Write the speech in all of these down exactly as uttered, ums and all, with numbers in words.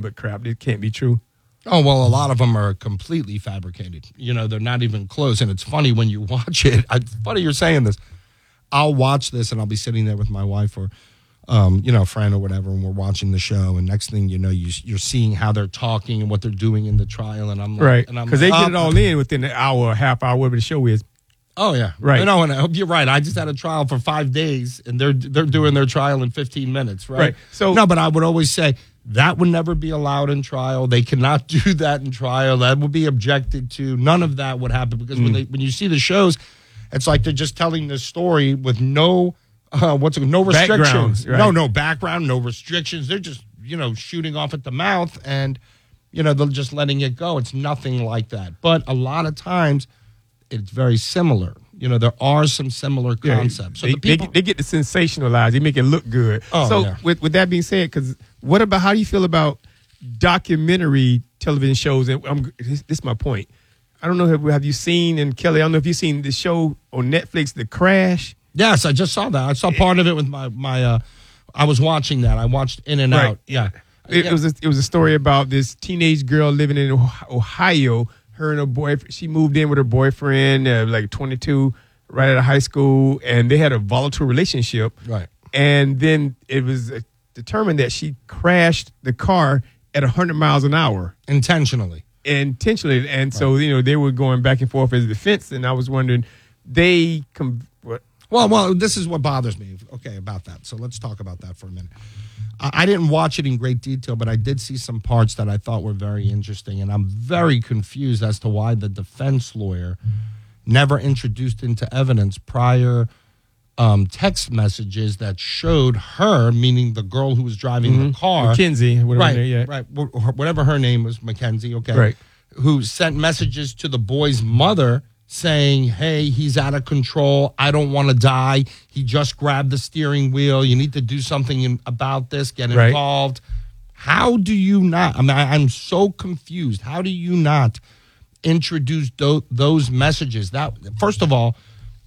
but crap. It can't be true. Oh, well, a lot of them are completely fabricated. You know, they're not even close. And it's funny when you watch it. It's funny you're saying this. I'll watch this and I'll be sitting there with my wife or, um, you know, a friend or whatever, and we're watching the show. And next thing you know, you, you're seeing how they're talking and what they're doing in the trial. And I'm like, right. And I'm Because like, they get oh, it all in within an hour or half hour, whatever the show is. Oh, yeah. Right. No, and I hope you're right. I just had a trial for five days, and they're they're doing their trial in fifteen minutes, right? Right. So, no, but I would always say, that would never be allowed in trial. They cannot do that in trial. That would be objected to. None of that would happen because mm. when they when you see the shows, it's like they're just telling this story with no uh, what's it, no restrictions, right. no no background, no restrictions. They're just you know shooting off at the mouth, and you know they're just letting it go. It's nothing like that. But a lot of times, it's very similar. You know, there are some similar concepts. So they, the people they, they get to sensationalize. They make it look good. Oh, so yeah. with with that being said, because what about how do you feel about documentary television shows? And I'm, this, this is my point. I don't know have, have you seen and Kelly. I don't know if you've seen the show on Netflix, The Crash. Yes, I just saw that. I saw part of it with my my. Uh, I was watching that. I watched In and Right. Out. Yeah, It, yeah. it was a, it was a story about this teenage girl living in Ohio. Her and her boyfriend. She moved in with her boyfriend, uh, like twenty-two, right out of high school, and they had a volatile relationship. Right. And then it was uh, determined that she crashed the car at one hundred miles an hour. Intentionally. Intentionally. And so, you know, they were going back and forth as a defense, and I was wondering, they... Com- what? Well, well, this is what bothers me. Okay, about that. So let's talk about that for a minute. I, I didn't watch it in great detail, but I did see some parts that I thought were very interesting, and I'm very confused as to why the defense lawyer never introduced into evidence prior um, text messages that showed her, meaning the girl who was driving Mm-hmm. the car. Mackenzie, whatever Right, her name, yeah. right. Wh- Whatever her name was, Mackenzie, okay. Right. Who sent messages to the boy's mother saying, hey, he's out of control. I don't want to die. He just grabbed the steering wheel. You need to do something in, about this. Get Right. involved. How do you not? I mean, I, I'm so confused. How do you not introduce do, those messages? That first of all,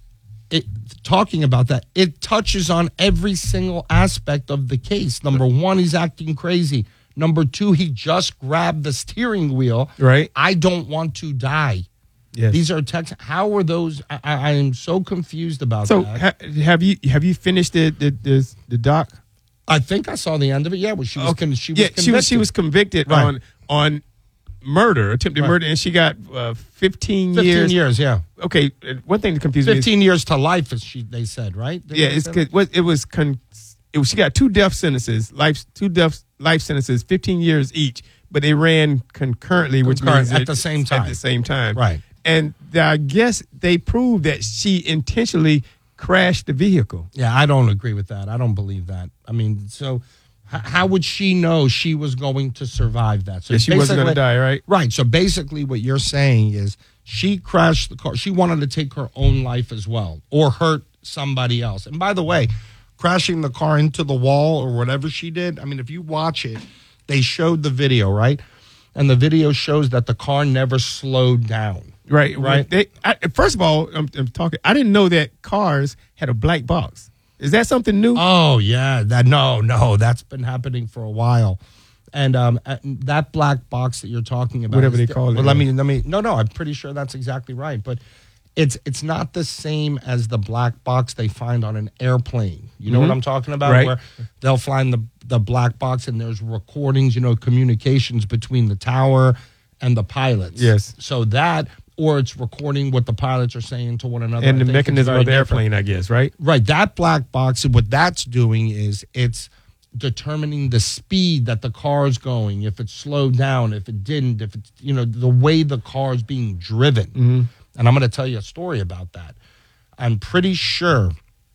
it, talking about that, it touches on every single aspect of the case. Number one, he's acting crazy. Number two, he just grabbed the steering wheel. Right. I don't want to die. Yes. These are texts. How are those? I, I am so confused about So that. ha- have you have you finished the the, the, the doc? I think I saw the end of it. Yeah, well, she was. Okay. Con- she was yeah, convicted. she was she was convicted Right. on on murder, attempted Right. murder, and she got uh, fifteen, fifteen years. years. Yeah, Okay, uh, one thing that confused me. Is, fifteen years to life, as she they said, right? Didn't yeah, they it's say good. What it was con- it was she got two death sentences, life two death life sentences, fifteen years each, but they ran concurrently, which Concurrent, means at it- the same time. At the same time, Right. And I guess they proved that she intentionally crashed the vehicle. Yeah, I don't agree with that. I don't believe that. I mean, so h- how would she know she was going to survive that? So That she wasn't going to basically- die, right? Right. So basically, what you're saying is she crashed the car. She wanted to take her own life as well, or hurt somebody else. And by the way, crashing the car into the wall or whatever she did. I mean, if you watch it, they showed the video, right? And the video shows that the car never slowed down. Right, Right. They, I, first of all, I'm, I'm talking. I didn't know that cars had a black box. Is that something new? Oh yeah, that no, no, that's been happening for a while, and um, uh, that black box that you're talking about, Whatever is they di- call it, Well, let yeah. me, let me. No, no, I'm pretty sure that's exactly right, but it's it's not the same as the black box they find on an airplane. You know Mhm. what I'm talking about? Right. Where they'll find the the black box and there's recordings, you know, communications between the tower and the pilots. Yes. So that. Or it's recording what the pilots are saying to one another. and I the think it's mechanism very of the different. airplane, I guess, right? Right. That black box, what that's doing is it's determining the speed that the car is going, if it slowed down, if it didn't, if it's, you know, the way the car is being driven. Mm-hmm. And I'm going to tell you a story about that. I'm pretty sure.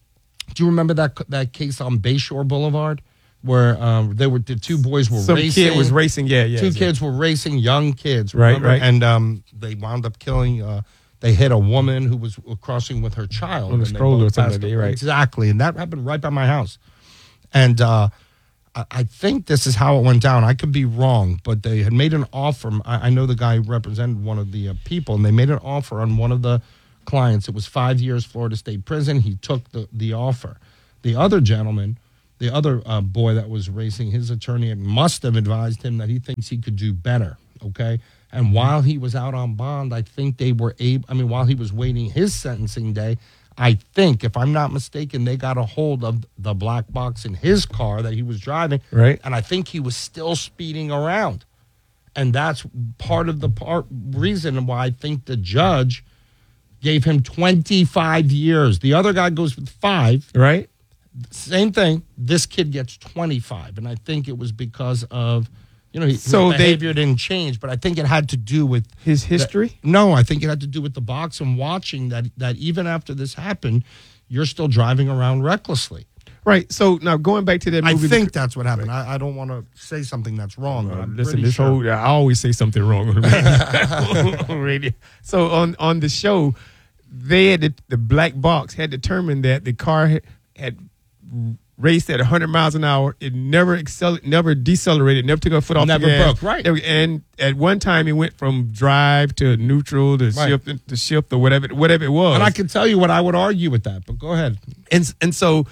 Do you remember that that case on Bayshore Boulevard where um, they were the two boys were Some racing? kid was racing, yeah, yeah. Two yeah. kids were racing, young kids, Right, remember? right. And um, they wound up killing. Uh, they hit a woman who was crossing with her child On a and they stroller both or something passed like that, away. right. Exactly, and that happened right by my house. And uh, I, I think this is how it went down. I could be wrong, but they had made an offer. I, I know the guy who represented one of the uh, people, and they made an offer on one of the clients. It was five years Florida State Prison. He took the the offer. The other gentleman the other uh, boy that was racing, his attorney must have advised him that he thinks he could do better, okay? And while he was out on bond, I think they were able, I mean, while he was waiting his sentencing day, I think, if I'm not mistaken, they got a hold of the black box in his car that he was driving. Right. And I think he was still speeding around. And that's part of the part reason why I think the judge gave him twenty-five years. The other guy goes with five. Right. Same thing. This kid gets twenty-five. And I think it was because of, you know, his So they- behavior didn't change. But I think it had to do with His history? that- no, I think it had to do with the box and watching that, that even after this happened, you're still driving around recklessly. Right. So now going back to that I movie. think that's what happened. I, I don't want to say something that's wrong, but Uh, I'm listen, pretty this sure. whole I always say something wrong on the radio. on radio. So on on the show, they had the, the black box had determined that the car had, had raced at one hundred miles an hour. It never accel- never decelerated, never took a foot off Never the gas. broke, right. And at one time, it went from drive to neutral to Right. shift to shift or whatever whatever it was. And I can tell you what I would argue with that, but go ahead. And and so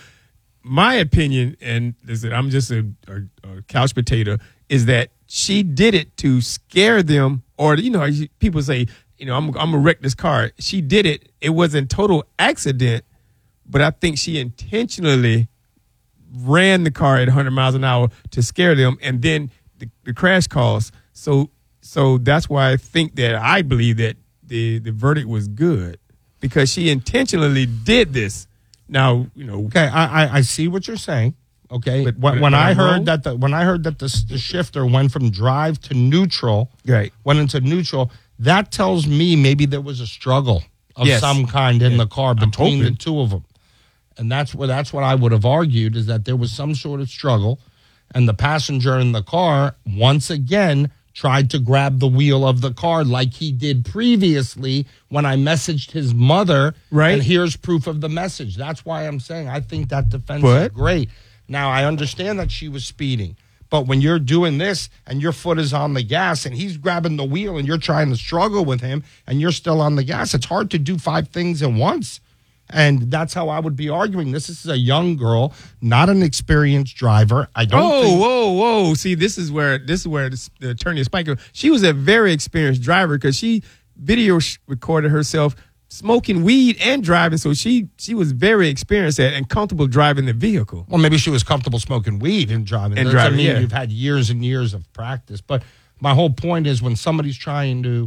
my opinion, and listen, I'm just a, a, a couch potato, is that she did it to scare them, or you know, people say, you know, I'm I'm gonna wreck this car. She did it. It wasn't total accident, but I think she intentionally ran the car at one hundred miles an hour to scare them, and then the, the crash caused. So so that's why I think that I believe that the the verdict was good because she intentionally did this. Now, you know, Okay, I I, I see what you're saying. Okay, But- when, but- when but I I'm heard wrong? that the when I heard that the, the shifter went from drive to neutral, Right. went into neutral, that tells me maybe there was a struggle of Yes. some kind in the car I'm between the hoping. two of them, and that's what that's what I would have argued is that there was some sort of struggle, and the passenger in the car once again tried to grab the wheel of the car like he did previously when I messaged his mother. Right. And here's proof of the message. That's why I'm saying I think that defense is But- great. Now, I understand that she was speeding, but when you're doing this and your foot is on the gas and he's grabbing the wheel and you're trying to struggle with him and you're still on the gas, it's hard to do five things at once. And that's how I would be arguing. This is a young girl, not an experienced driver. I don't Oh, think. whoa, whoa! See, this is where this is where the, the attorney Spiker. She was a very experienced driver because she video sh- recorded herself smoking weed and driving, so she she was very experienced at and comfortable driving the vehicle. Well, maybe she was comfortable smoking weed and driving. And That doesn't driving, mean yeah. you've had years and years of practice. But my whole point is when somebody's trying to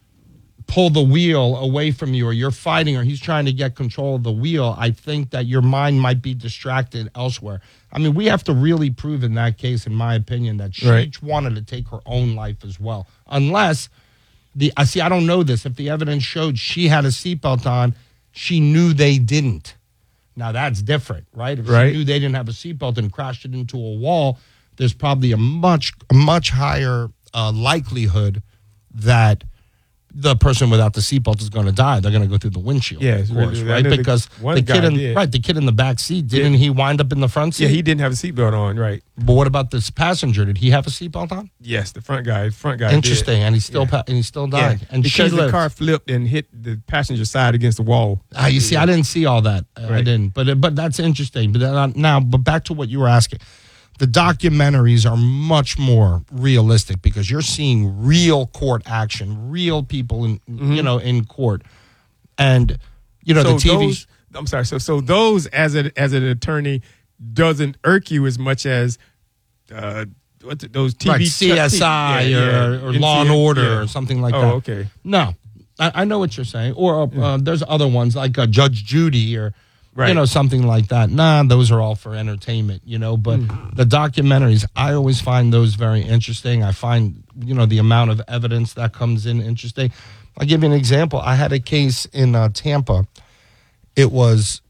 pull the wheel away from you or you're fighting or he's trying to get control of the wheel, I think that your mind might be distracted elsewhere. I mean, we have to really prove in that case, in my opinion, that she Right. wanted to take her own life as well. Unless the I see, I don't know this. If the evidence showed she had a seatbelt on, she knew they didn't. Now that's different, right? If Right. she knew they didn't have a seatbelt and crashed it into a wall, there's probably a much a much higher uh, likelihood that the person without the seatbelt is going to die. They're going to go through the windshield, Yeah, of it's course, really- I right? know the- Because one the guy kid in did. right, the kid in the back seat, didn't he wind up in the front seat? Yeah, he didn't have a seatbelt on, right? But what about this passenger? Did he have a seatbelt on? Yes, the front guy, front guy. did. Interesting, and he still Yeah. pa- and he still Yeah, died. And she because the lived. car flipped and hit the passenger side against the wall. Ah, you see, I didn't see all that. Uh, I Right. didn't, but but that's interesting. But then, uh, now, but back to what you were asking. The documentaries are much more realistic because you're seeing real court action, real people in you know in court, and you know so the T V. those, I'm sorry. So so those as a as an attorney doesn't irk you as much as uh, what the, those T V Right, C S I yeah, or, yeah. or Law and N C S, Order yeah. or something like Oh, that. okay. No, I, I know what you're saying. Or uh, there's other ones like uh, Judge Judy or you Right. know something like that. Nah, those are all for entertainment, you know. But the documentaries, I always find those very interesting. I find you know the amount of evidence that comes in interesting. I'll give you an example. I had a case in uh, Tampa. It was.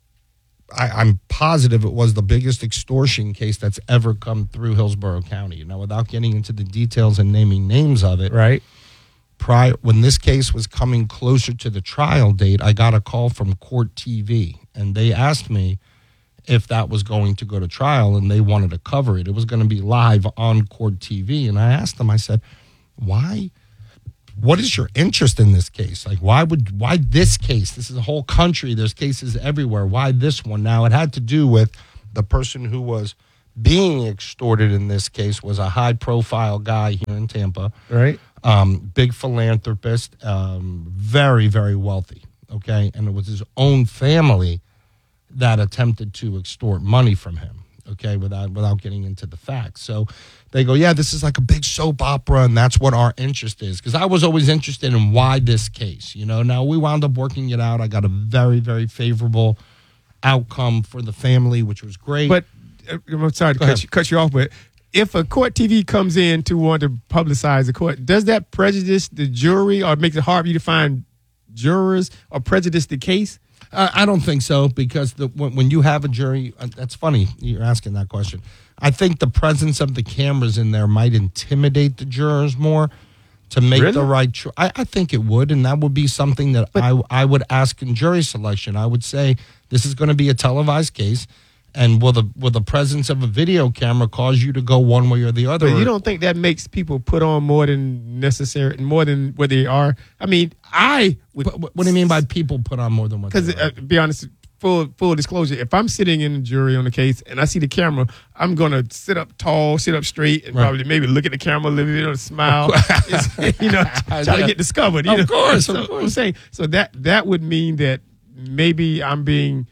I, I'm positive it was the biggest extortion case that's ever come through Hillsborough County. Now, without getting into the details and naming names of it, Right. prior when this case was coming closer to the trial date, I got a call from Court T V, and they asked me if that was going to go to trial, and they wanted to cover it. It was going to be live on Court T V, and I asked them, I said, why? What is your interest in this case? Like, why would why this case? This is a whole country. There's cases everywhere. Why this one? Now, it had to do with the person who was being extorted in this case was a high-profile guy here in Tampa. Right. Um, big philanthropist, um, very, very wealthy, okay? And it was his own family that attempted to extort money from him, okay, without without getting into the facts. So they go, yeah, this is like a big soap opera, and that's what our interest is. Because I was always interested in why this case, you know. Now, we wound up working it out. I got a very, very favorable outcome for the family, which was great. But uh, I'm sorry to cut you, cut you off, but if a court T V comes in to want to publicize the court, does that prejudice the jury or make it hard for you to find jurors or prejudice the case? Uh, I don't think so, because the, when, when you have a jury, uh, that's funny you're asking that question. I think the presence of the cameras in there might intimidate the jurors more to make Really? the right choice. I, I think it would, and that would be something that But- I, I would ask in jury selection. I would say, this is going to be a televised case, and will the will the presence of a video camera cause you to go one way or the other? But you don't think that makes people put on more than necessary, more than what they are? I mean, I would. What, what do you mean by people put on more than one? Because, uh, to be honest, full full disclosure, if I'm sitting in the jury on the case and I see the camera, I'm going to sit up tall, sit up straight, and Right. probably maybe look at the camera a little bit or smile, It's, you know, try to get discovered. You Of know? course, so, of course. I'm saying, so that, that would mean that maybe I'm being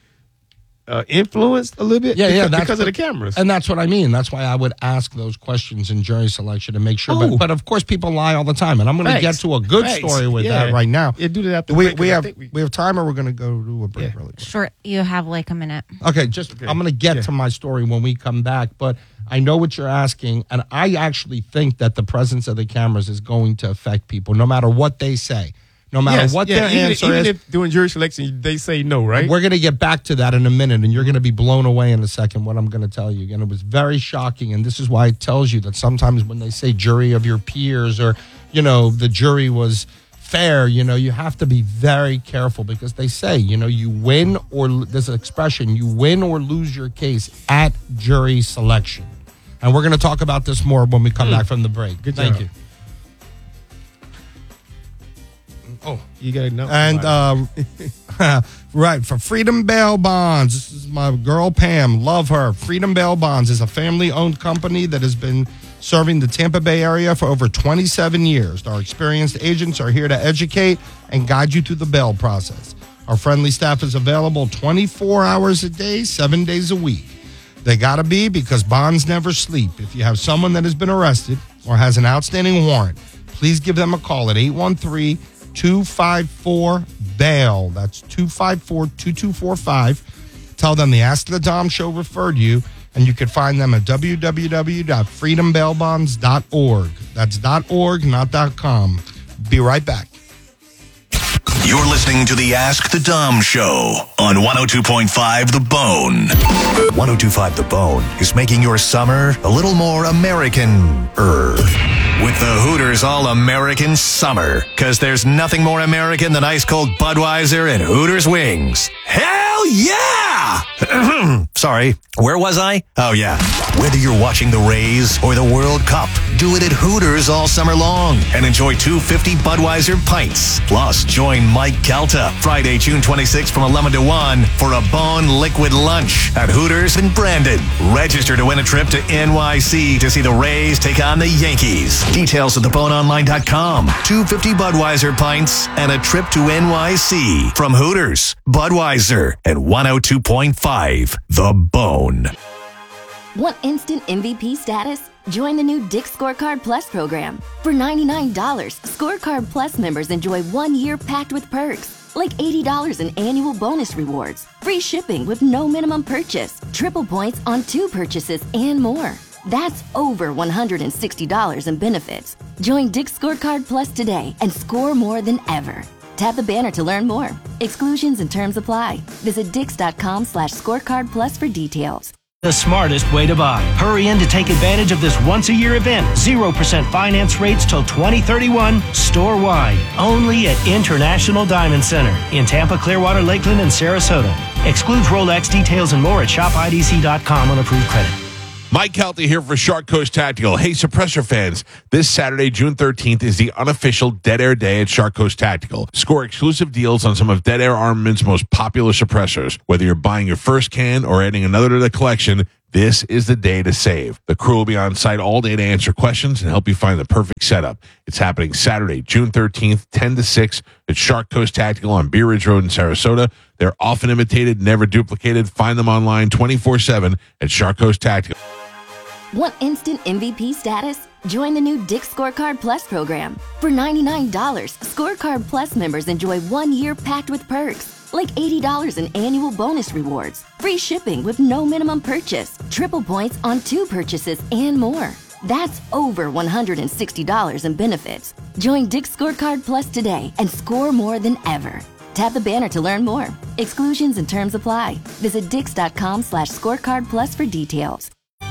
uh, influenced a little bit Yeah, because, yeah, that's because of the what- cameras. And that's what I mean. That's why I would ask those questions in jury selection to make sure. Oh. But, but of course, people lie all the time, and I'm going to get Thanks. to a good Thanks. story with Yeah. that right now. Yeah, do that after we break, we 'cause I have think we, we- have time, or we're going to go to a break Yeah. really quick. Sure, you have like a minute. Okay, just I'm going to get Yeah. to my story when we come back, but I know what you're asking, and I actually think that the presence of the cameras is going to affect people, no matter what they say, no matter Yes, what yeah, their even, answer even is. if doing jury selection, they say no, right? We're going to get back to that in a minute, and you're going to be blown away in a second what I'm going to tell you. And it was very shocking, and this is why it tells you that sometimes when they say jury of your peers, or, you know, the jury was fair, you know, you have to be very careful, because they say, you know, you win or, there's an expression, you win or lose your case at jury selection. And we're going to talk about this more when we come back from the break. Good Thank job. you. Oh. You got to know. And uh, right, for Freedom Bail Bonds, this is my girl Pam. Love her. Freedom Bail Bonds is a family-owned company that has been serving the Tampa Bay area for over twenty-seven years. Our experienced agents are here to educate and guide you through the bail process. Our friendly staff is available twenty-four hours a day, seven days a week. They got to be, because bonds never sleep. If you have someone that has been arrested or has an outstanding warrant, please give them a call at eight one three, two five four, bail. That's two five four, two two four five. Tell them the Ask the Dom Show referred you, and you can find them at w w w dot freedom bail bonds dot org. That's .org, not .com. Be right back. You're listening to the Ask the Dom Show on one oh two point five The Bone. one oh two point five The Bone is making your summer a little more American-er. With the Hooters All-American Summer. Because there's nothing more American than ice-cold Budweiser and Hooters wings. Hell yeah! Sorry, where was I? Oh, yeah. Whether you're watching the Rays or the World Cup, do it at Hooters all summer long and enjoy two fifty Budweiser pints. Plus, join Mike Calta Friday, June twenty-sixth from eleven to one for a Bone Liquid Lunch at Hooters in Brandon. Register to win a trip to N Y C to see the Rays take on the Yankees. Details at the bone online dot com. two fifty Budweiser pints and a trip to N Y C from Hooters, Budweiser, and one oh two point five The Bone. Want instant M V P status? Join the new Dick's Scorecard Plus program. For ninety-nine dollars, Scorecard Plus members enjoy one year packed with perks, like eighty dollars in annual bonus rewards, free shipping with no minimum purchase, triple points on two purchases, and more. That's over one hundred sixty dollars in benefits. Join Dick's Scorecard Plus today and score more than ever. Tap the banner to learn more. Exclusions and terms apply. Visit dix.com slash scorecard plus for details. The smartest way to buy. Hurry in to take advantage of this once-a-year event. zero percent finance rates till twenty thirty-one, store-wide. Only at International Diamond Center in Tampa, Clearwater, Lakeland, and Sarasota. Excludes Rolex. Details and more at shop I D C dot com on approved credit. Mike Kelty here for Shark Coast Tactical. Hey, Suppressor fans, this Saturday, June thirteenth, is the unofficial Dead Air Day at Shark Coast Tactical. Score exclusive deals on some of Dead Air Armament's most popular suppressors. Whether you're buying your first can or adding another to the collection, this is the day to save. The crew will be on site all day to answer questions and help you find the perfect setup. It's happening Saturday, June thirteenth, ten to six at Shark Coast Tactical on Bee Ridge Road in Sarasota. They're often imitated, never duplicated. Find them online twenty-four seven at Shark Coast Tactical. Want instant M V P status? Join the new Dick's Scorecard Plus program. For ninety-nine dollars, Scorecard Plus members enjoy one year packed with perks, like eighty dollars in annual bonus rewards, free shipping with no minimum purchase, triple points on two purchases, and more. That's over one hundred sixty dollars in benefits. Join Dick's Scorecard Plus today and score more than ever. Tap the banner to learn more. Exclusions and terms apply. Visit dix.com slash scorecard plus for details.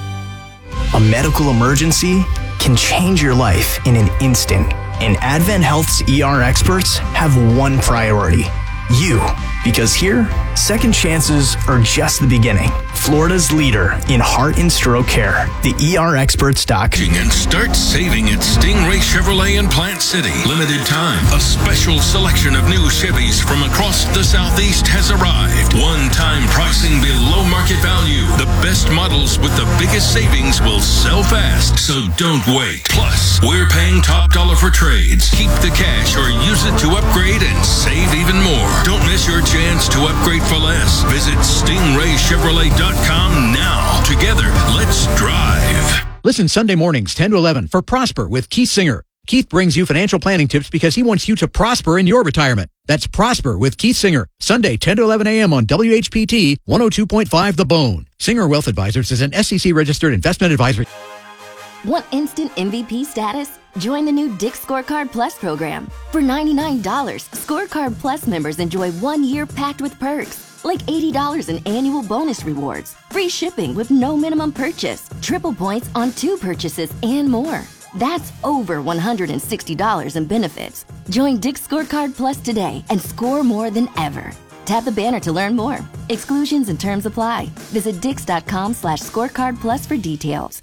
A medical emergency can change your life in an instant. And Advent Health's E R experts have one priority: you. Because here, second chances are just the beginning. Florida's leader in heart and stroke care, the E R experts dot com. And start saving at Stingray Chevrolet in Plant City. Limited time. A special selection of new Chevys from across the Southeast has arrived. One-time pricing below market value. The best models with the biggest savings will sell fast, so don't wait. Plus, we're paying top dollar for trades. Keep the cash or use it to upgrade and save even more. Don't miss your chance to upgrade for less. Visit Stingray Chevrolet dot com now. Together, let's drive. Listen Sunday mornings, ten to eleven, for Prosper with Keith Singer. Keith brings you financial planning tips because he wants you to prosper in your retirement. That's Prosper with Keith Singer. Sunday, ten to eleven a.m. on W H P T one oh two point five The Bone. Singer Wealth Advisors is an S E C-registered investment advisory. Want instant M V P status? Join the new Dick's Scorecard Plus program. For ninety-nine dollars, Scorecard Plus members enjoy one year packed with perks, like eighty dollars in annual bonus rewards, free shipping with no minimum purchase, triple points on two purchases, and more. That's over one hundred sixty dollars in benefits. Join Dick's Scorecard Plus today and score more than ever. Tap the banner to learn more. Exclusions and terms apply. Visit dix.com slash scorecard plus for details.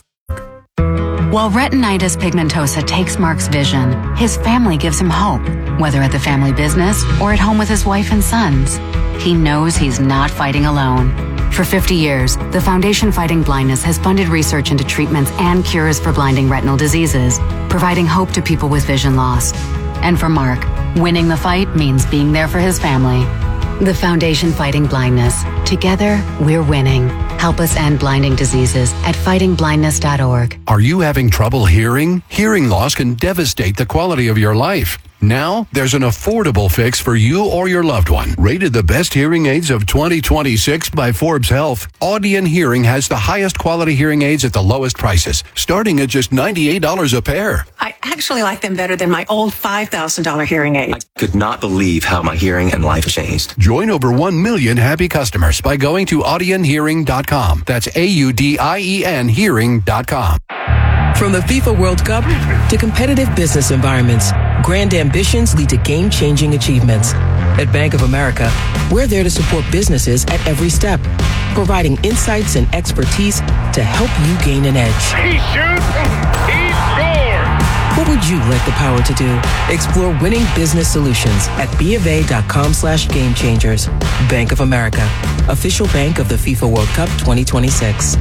While retinitis pigmentosa takes Mark's vision, his family gives him hope, whether at the family business or at home with his wife and sons. He knows he's not fighting alone. For fifty years, the Foundation Fighting Blindness has funded research into treatments and cures for blinding retinal diseases, providing hope to people with vision loss. And for Mark, winning the fight means being there for his family. The Foundation Fighting Blindness. Together, we're winning. Help us end blinding diseases at fighting blindness dot org. Are you having trouble hearing? Hearing loss can devastate the quality of your life. Now, there's an affordable fix for you or your loved one. Rated the best hearing aids of twenty twenty-six by Forbes Health, Audion Hearing has the highest quality hearing aids at the lowest prices, starting at just ninety-eight dollars a pair. I actually like them better than my old five thousand dollars hearing aid. I could not believe how my hearing and life changed. Join over one million happy customers by going to audion hearing dot com. That's A U D I E N hearing dot com. From the FIFA World Cup to competitive business environments, grand ambitions lead to game-changing achievements. At Bank of America, we're there to support businesses at every step, providing insights and expertise to help you gain an edge. He shoots, he scores! What would you like the power to do? Explore winning business solutions at BofA.com slash game changers. Bank of America, official bank of the FIFA World Cup twenty twenty-six.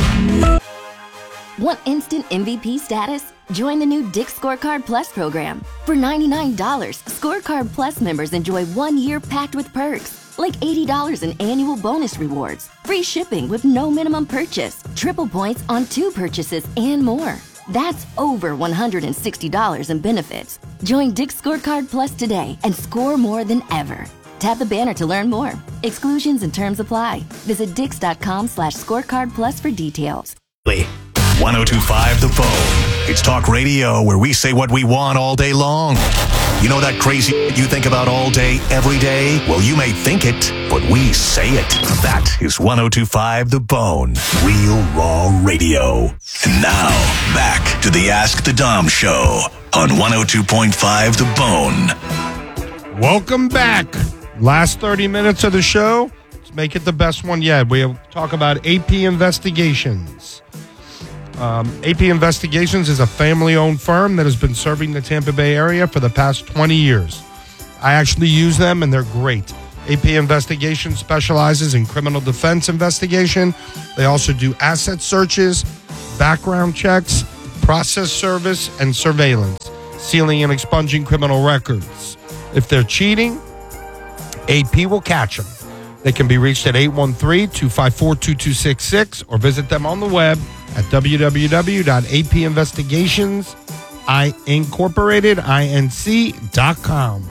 Want instant M V P status? Join the new Dick's Scorecard Plus program. For ninety-nine dollars, Scorecard Plus members enjoy one year packed with perks, like eighty dollars in annual bonus rewards, free shipping with no minimum purchase, triple points on two purchases, and more. That's over one hundred sixty dollars in benefits. Join Dick's Scorecard Plus today and score more than ever. Tap the banner to learn more. Exclusions and terms apply. Visit dix.com slash scorecard plus for details. one oh two point five The Bone. It's talk radio where we say what we want all day long. You know that crazy you think about all day, every day? Well, you may think it, but we say it. That is one oh two point five The Bone. Real raw radio. And now, back to the Ask the Dom show on one oh two point five The Bone. Welcome back. Last thirty minutes of the show. Let's make it the best one yet. We'll talk about A P investigations. Um, A P Investigations is a family-owned firm that has been serving the Tampa Bay area for the past twenty years. I actually use them, and they're great. A P Investigations specializes in criminal defense investigation. They also do asset searches, background checks, process service, and surveillance, sealing and expunging criminal records. If they're cheating, A P will catch them. They can be reached at eight one three, two five four, two two six six or visit them on the web at w w w dot a p investigations incorporated inc dot com.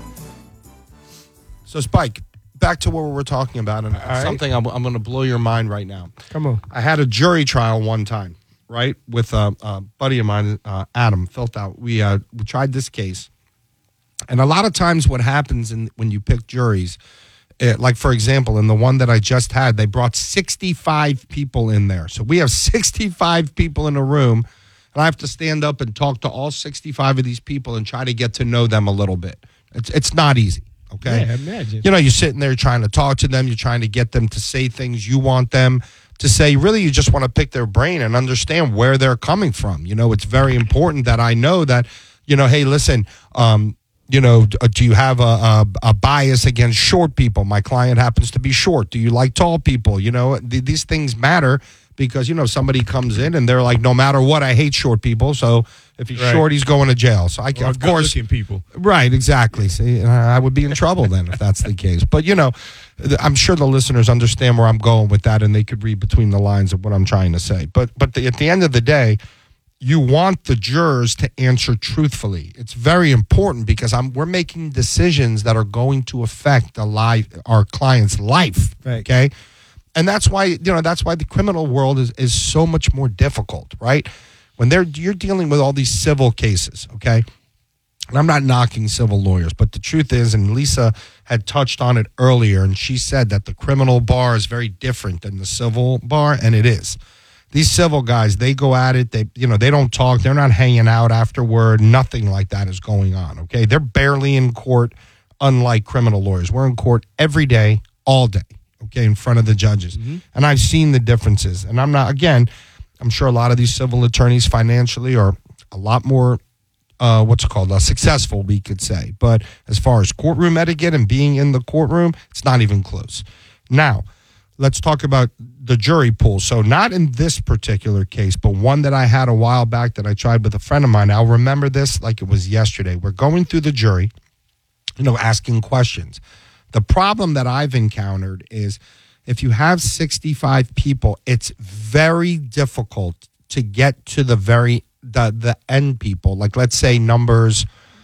So, Spike, back to what we were talking about, and right. something I'm, I'm going to blow your mind right now. Come on. I had a jury trial one time, right, with a, a buddy of mine, uh, Adam, filled out. We, uh, we tried this case. And a lot of times what happens in, when you pick juries, it, like, for example, in the one that I just had, they brought sixty-five people in there. So we have sixty-five people in a room, and I have to stand up and talk to all sixty-five of these people and try to get to know them a little bit. It's, it's not easy, okay? Yeah, imagine. You know, you're sitting there trying to talk to them. You're trying to get them to say things you want them to say. Really, you just want to pick their brain and understand where they're coming from. You know, it's very important that I know that, you know, hey, listen, um, you know, do you have a, a, a bias against short people? My client happens to be short. Do you like tall people? You know, th- these things matter because, you know, somebody comes in and they're like, no matter what, I hate short people. So if he's right. short, he's going to jail. So I can, or of course, good-looking people. Right, exactly. See, I would be in trouble then if that's the case. But, you know, I'm sure the listeners understand where I'm going with that, and they could read between the lines of what I'm trying to say. But, but the, at the end of the day, you want the jurors to answer truthfully. It's very important because I'm we're making decisions that are going to affect the life, our client's life. Right. Okay, and that's why you know that's why the criminal world is, is so much more difficult, right? When they're you're dealing with all these civil cases, okay. And I'm not knocking civil lawyers, but the truth is, and Lisa had touched on it earlier, and she said that the criminal bar is very different than the civil bar, and it is. These civil guys, they go at it. They, you know, they don't talk. They're not hanging out afterward. Nothing like that is going on. Okay, they're barely in court, unlike criminal lawyers. We're in court every day, all day. Okay, in front of the judges, mm-hmm. and I've seen the differences. And I'm not. Again, I'm sure a lot of these civil attorneys financially are a lot more, uh, what's it called, uh, successful, we could say. But as far as courtroom etiquette and being in the courtroom, it's not even close. Now, let's talk about the jury pool. So not in this particular case, but one that I had a while back that I tried with a friend of mine. I'll remember this like it was yesterday. We're going through the jury, you know, asking questions. The problem that I've encountered is if you have sixty-five people, it's very difficult to get to the very, the, the end people. Like let's say numbers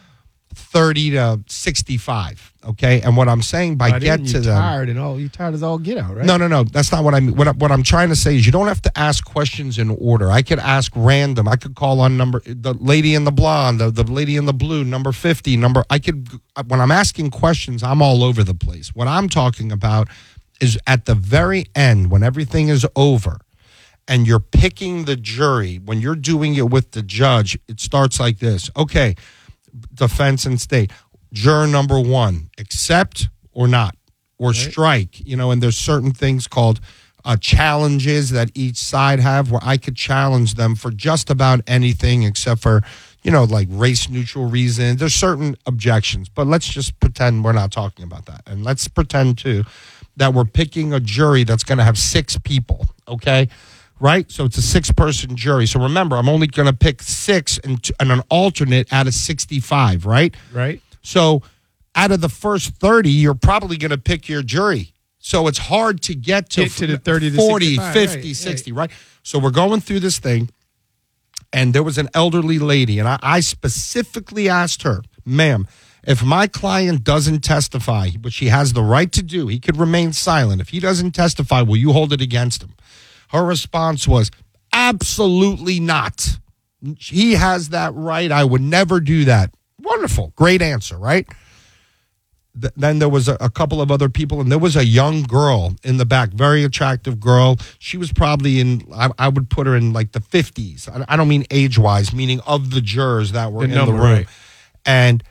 thirty to sixty-five. Okay, and what I'm saying by, by get to them, tired and all you tired as all get out, right? No, no, no. That's not what I mean. What, I, what I'm trying to say is you don't have to ask questions in order. I could ask random. I could call on number the lady in the blonde, the, the lady in the blue, number fifty, number. I could when I'm asking questions, I'm all over the place. What I'm talking about is at the very end when everything is over, and you're picking the jury. When you're doing it with the judge, it starts like this. Okay, defense and state. Juror number one, accept or not, or right. strike, you know, and there's certain things called uh, challenges that each side have where I could challenge them for just about anything except for, you know, like race neutral reasons. There's certain objections, but let's just pretend we're not talking about that. And let's pretend too that we're picking a jury that's going to have six people, okay? Right? So it's a six-person jury. So remember, I'm only going to pick six and, t- and an alternate out of sixty-five, right? Right. So out of the first thirty, you're probably going to pick your jury. So it's hard to get to, get to the thirty to forty, fifty, right, sixty, right. right? So we're going through this thing, and there was an elderly lady, and I, I specifically asked her, ma'am, if my client doesn't testify, which he has the right to do, he could remain silent. If he doesn't testify, will you hold it against him? Her response was, absolutely not. He has that right. I would never do that. Wonderful. Great answer, right? Th- then there was a, a couple of other people, and there was a young girl in the back, very attractive girl. She was probably in, I, I would put her in like the fifties. I, I don't mean age-wise, meaning of the jurors that were the in number, the room. Right. And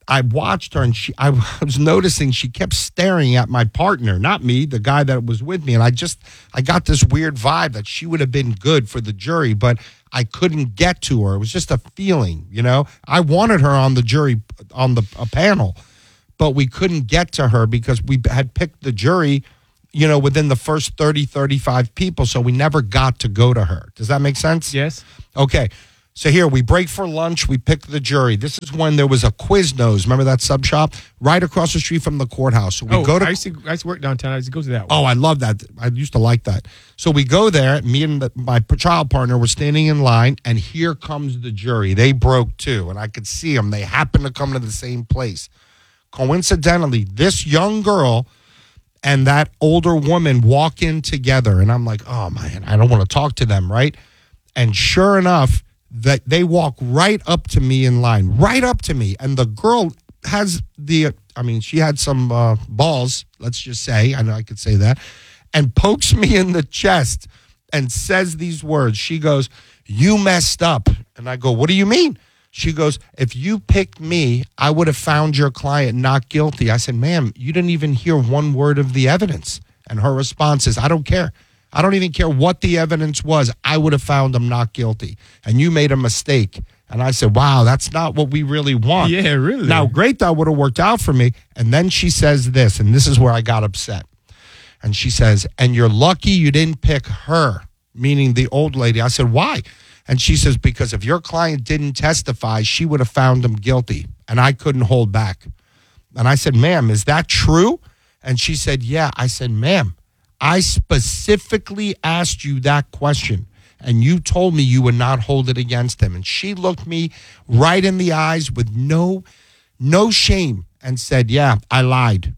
I watched her, and she, I was noticing she kept staring at my partner, not me, the guy that was with me. And I just, I got this weird vibe that she would have been good for the jury, but I couldn't get to her. It was just a feeling, you know. I wanted her on the jury, on the a panel, but we couldn't get to her because we had picked the jury, you know, within the first thirty, thirty-five people. So we never got to go to her. Does that make sense? Yes. Okay. So here, we break for lunch, we pick the jury. This is when there was a Quiznos. Remember that sub shop? Right across the street from the courthouse. So we oh, go to. I used to, I used to work downtown. I used to go to that one. Oh, I love that. I used to like that. So we go there. Me and the, my child partner were standing in line, and here comes the jury. They broke too, and I could see them. They happened to come to the same place. Coincidentally, this young girl and that older woman walk in together, and I'm like, oh, man, I don't want to talk to them, right? And sure enough, that they walk right up to me in line, right up to me. And the girl has the, I mean, she had some uh, balls, let's just say, I know I could say that, and pokes me in the chest and says these words. She goes, "You messed up." And I go, "What do you mean?" She goes, "If you picked me, I would have found your client not guilty." I said, "Ma'am, you didn't even hear one word of the evidence." And her response is, "I don't care. I don't even care what the evidence was. I would have found him not guilty. And you made a mistake." And I said, wow, that's not what we really want. Yeah, really. Now, great, that would have worked out for me. And then she says this, and this is where I got upset. And she says, "And you're lucky you didn't pick her," meaning the old lady. I said, "Why?" And she says, "Because if your client didn't testify, she would have found him guilty. And I couldn't hold back." And I said, "Ma'am, is that true?" And she said, "Yeah." I said, "Ma'am, I specifically asked you that question, and you told me you would not hold it against him." And she looked me right in the eyes with no, no shame and said, "Yeah, I lied."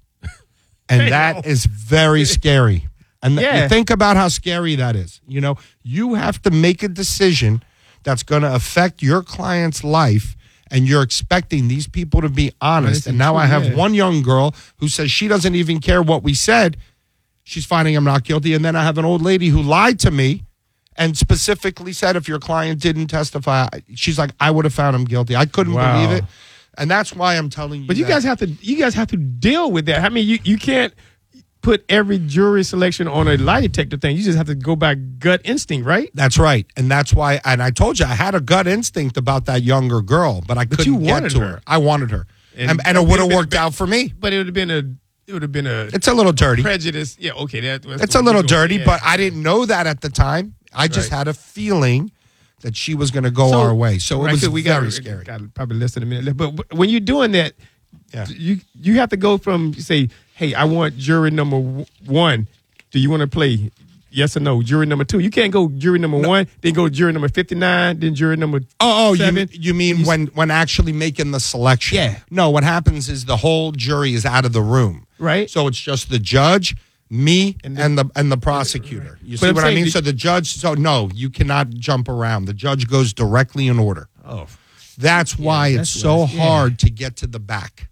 And that is very scary. And th- Yeah. you think about how scary that is. You know, you have to make a decision that's going to affect your client's life, and you're expecting these people to be honest. And now true, I have yeah. one young girl who says she doesn't even care what we said. She's finding him not guilty. And then I have an old lady who lied to me and specifically said, if your client didn't testify, she's like, I would have found him guilty. I couldn't Wow. believe it. And that's why I'm telling you. But you that. guys have to you guys have to deal with that. I mean, you, you can't put every jury selection on a lie detector thing. You just have to go by gut instinct, right? That's right. And that's why, and I told you, I had a gut instinct about that younger girl, but I But couldn't you get wanted to her. her. I wanted her. And- And, and it would have worked out for me. But it would have been a it would have been a It's a little dirty. prejudice. Yeah, okay. That, that's It's a what little we're doing. dirty, Yeah. but I didn't know that at the time. I just Right. had a feeling that she was going to go So- our way. So it right, was we very got, scary. Got probably less than a minute left. But w- when you're doing that, Yeah. you you have to go from say, hey, I want jury number w- one. Do you want to play? Yes or no? Jury number two. You can't go jury number one, then go jury number fifty-nine, then jury number Oh, oh, seven. you, you mean when, when actually making the selection? Yeah. No, what happens is the whole jury is out of the room. Right. So it's just the judge, me, And and the- the and the prosecutor. You But see I'm what I saying mean? the- So the judge, so no, you cannot jump around. The judge goes directly in order. Oh, That's why that's it's so what- yeah. hard to get to the back.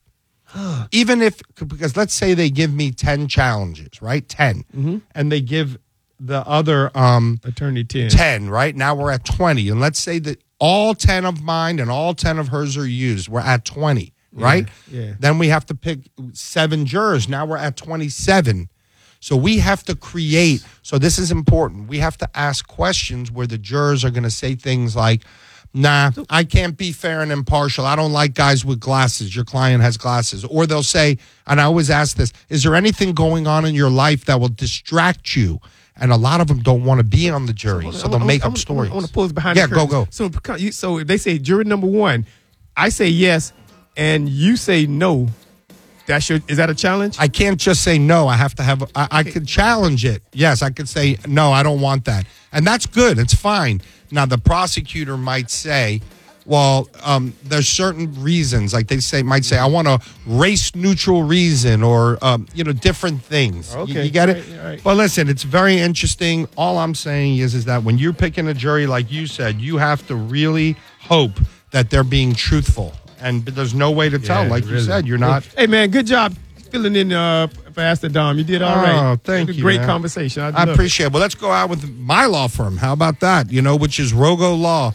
Even if, because let's say they give me ten challenges, right? ten. Mm-hmm. And they give the other um, attorney ten. ten, right? Now we're at twenty. And let's say that all ten of mine and all ten of hers are used. We're at twenty, right? yeah. Then we have to pick seven jurors. Now we're at twenty-seven. So we have to create, so this is important. We have to ask questions where the jurors are going to say things like, nah, I can't be fair and impartial. I don't like guys with glasses. Your client has glasses. Or they'll say, and I always ask this, is there anything going on in your life that will distract you? And a lot of them don't want to be on the jury, so they'll make up stories. I want to pull this behind Yeah, the go, curtain. go. So, because you- so if they say jury number one, I say yes, and you say no. That's your, is that a challenge? I can't just say no. I have to have, I, I could challenge it. Yes, I could say, no, I don't want that. And that's good. It's fine. Now, the prosecutor might say, well, um, there's certain reasons. Like they say, might say, I want a race neutral reason or, um, you know, different things. You- Okay, You, get it? right, right. But listen, it's very interesting. All I'm saying is, is that when you're picking a jury, like you said, you have to really hope that they're being truthful. And there's no way to tell. Yeah, Like you really. said, you're not. Hey, man, good job filling in uh, for Ask the Dom. You did all Oh, right. thank It was a you, Great man. conversation. I, I love it. appreciate it. Well, let's go out with my law firm. How about that? You know, which is Rogo Law.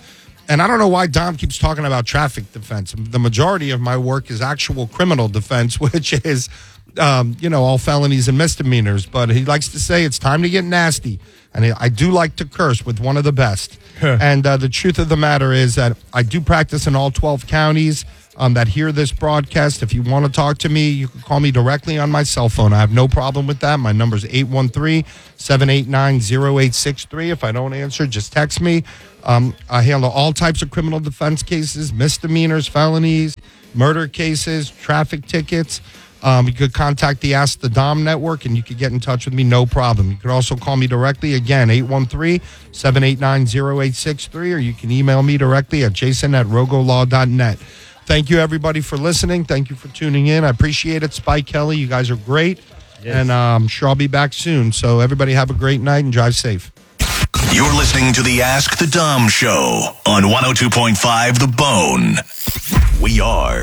And I don't know why Dom keeps talking about traffic defense. The majority of my work is actual criminal defense, which is, um, you know, all felonies and misdemeanors. But he likes to say it's time to get nasty. And I do like to curse with one of the best. And uh, the truth of the matter is that I do practice in all twelve counties um, that hear this broadcast. If you want to talk to me, you can call me directly on my cell phone. I have no problem with that. My number is eight one three, seven eight nine, zero eight six three. If I don't answer, just text me. Um, I handle all types of criminal defense cases, misdemeanors, felonies, murder cases, traffic tickets. Um, you could contact the Ask the Dom Network, and you could get in touch with me, no problem. You could also call me directly, again, eight one three, seven eight nine, zero eight six three, or you can email me directly at jason at rogolaw dot net. Thank you, everybody, for listening. Thank you for tuning in. I appreciate it. Spike, Kelly, you guys are great, yes. and uh, I'm sure I'll be back soon. So everybody have a great night and drive safe. You're listening to the Ask the Dom Show on one oh two point five The Bone. We are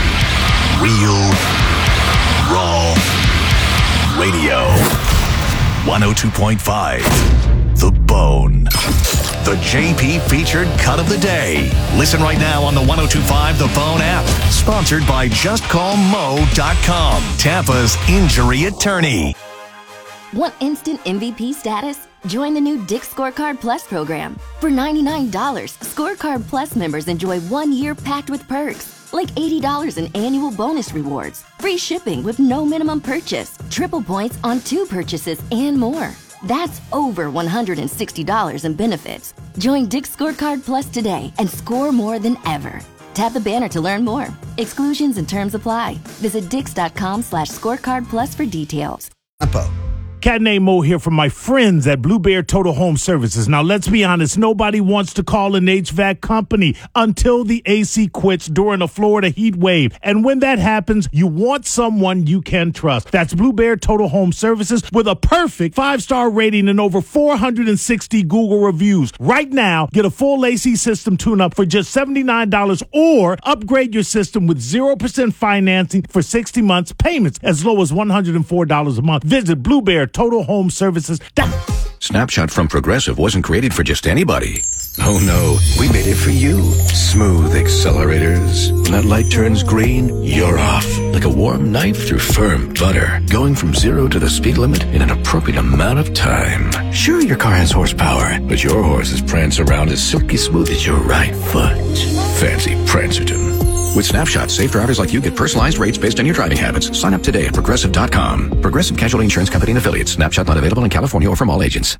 Real Raw Radio. one oh two point five The Bone. The J P featured cut of the day. Listen right now on the one oh two point five The Bone app. Sponsored by just call mo dot com, Tampa's injury attorney. Want instant M V P status? Join the new Dick's Scorecard Plus program. For ninety-nine dollars, Scorecard Plus members enjoy one year packed with perks. Like eighty dollars in annual bonus rewards, free shipping with no minimum purchase, triple points on two purchases, and more. That's over one hundred sixty dollars in benefits. Join Dick's Scorecard Plus today and score more than ever. Tap the banner to learn more. Exclusions and terms apply. Visit dix.com slash scorecard plus for details. Cat named Mo here from my friends at Blue Bear Total Home Services. Now, let's be honest. Nobody wants to call an H V A C company until the A C quits during a Florida heat wave. And when that happens, you want someone you can trust. That's Blue Bear Total Home Services with a perfect five-star rating and over four hundred sixty Google reviews. Right now, get a full A C system tune-up for just seventy-nine dollars or upgrade your system with zero percent financing for sixty months, payments as low as one hundred four dollars a month. Visit Blue Bear Total Home Services. Snapshot from Progressive wasn't created for just anybody. Oh no, we made it for you. Smooth accelerators. When that light turns green, you're off. Like a warm knife through firm butter. Going from zero to the speed limit in an appropriate amount of time. Sure, your car has horsepower, but your horses prance around as silky smooth as your right foot. Fancy Prancerton. With Snapshot, safe drivers like you get personalized rates based on your driving habits. Sign up today at Progressive dot com. Progressive Casualty Insurance Company and Affiliates. Snapshot not available in California or from all agents.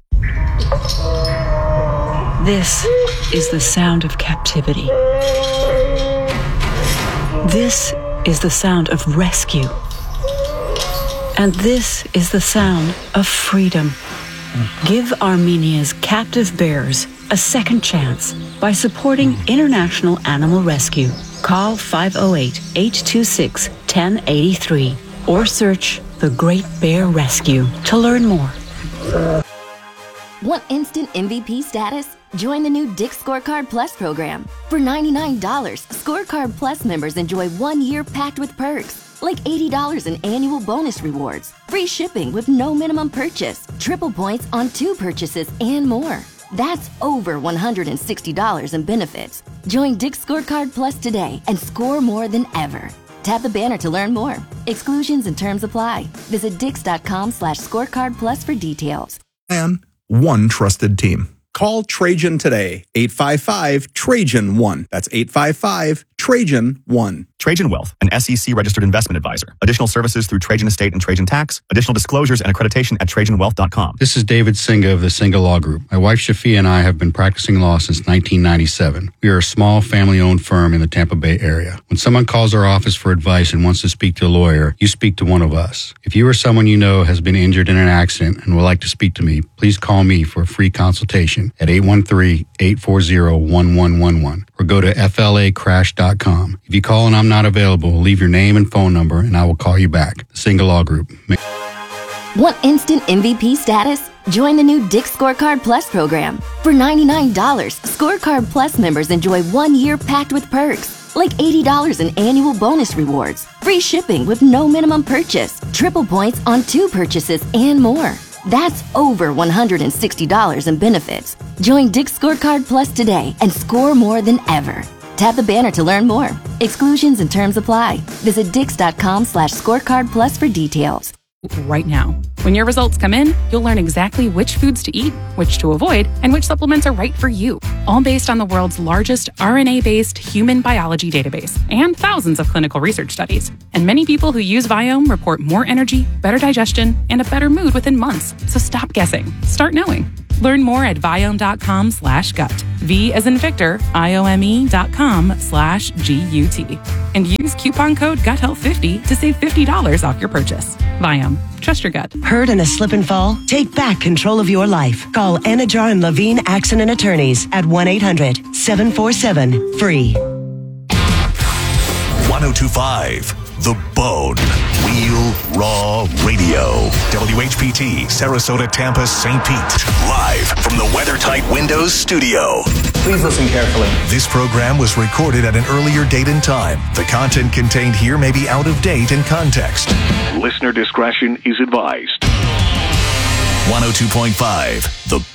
This is the sound of captivity. This is the sound of rescue. And this is the sound of freedom. Give Armenia's captive bears a second chance by supporting International Animal Rescue. Call five oh eight, eight two six, one oh eight three or search The Great Bear Rescue to learn more. Want instant M V P status? Join the new Dick's Scorecard Plus program. For ninety-nine dollars, Scorecard Plus members enjoy one year packed with perks. Like eighty dollars in annual bonus rewards, free shipping with no minimum purchase, triple points on two purchases, and more. That's over one hundred sixty dollars in benefits. Join Dick's Scorecard Plus today and score more than ever. Tap the banner to learn more. Exclusions and terms apply. Visit dix.com slash scorecard plus for details. And one trusted team. Call Trajan today. eight five five, Trajan one. That's eight five five, Trajan one. Trajan Wealth, an S E C-registered investment advisor. Additional services through Trajan Estate and Trajan Tax. Additional disclosures and accreditation at trajan wealth dot com. This is David Singa of the Singa Law Group. My wife Shafia and I have been practicing law since nineteen ninety-seven. We are a small family-owned firm in the Tampa Bay area. When someone calls our office for advice and wants to speak to a lawyer, you speak to one of us. If you or someone you know has been injured in an accident and would like to speak to me, please call me for a free consultation at eight one three, eight four zero, one one one one or go to F L A crash dot com. If you call and I'm not available, leave your name and phone number and I will call you back. The Singa Law Group. Want instant M V P status? Join the new Dick's Scorecard Plus program. For ninety-nine dollars, Scorecard Plus members enjoy one year packed with perks. Like eighty dollars in annual bonus rewards, free shipping with no minimum purchase, triple points on two purchases, and more. That's over one hundred sixty dollars in benefits. Join Dick's Scorecard Plus today and score more than ever. Tap the banner to learn more. Exclusions and terms apply. Visit dix.com slash scorecard plus for details. Right now. When your results come in, you'll learn exactly which foods to eat, which to avoid, and which supplements are right for you. All based on the world's largest R N A-based human biology database and thousands of clinical research studies. And many people who use Viome report more energy, better digestion, and a better mood within months. So stop guessing. Start knowing. Learn more at Viome.com slash gut. V as in Victor, I-O-M-E dot com slash G-U-T. And use coupon code gut health fifty to save fifty dollars off your purchase. Viome. Trust your gut. Hurt in a slip and fall? Take back control of your life. Call Anajar and Levine Accident Attorneys at one eight hundred seven four seven F R E E. one oh two point five The Bone. Real Raw Radio. W H P T, Sarasota, Tampa, Saint Pete. Live from the WeatherTight Windows studio. Please listen carefully. This program was recorded at an earlier date and time. The content contained here may be out of date in context. Listener discretion is advised. one oh two point five The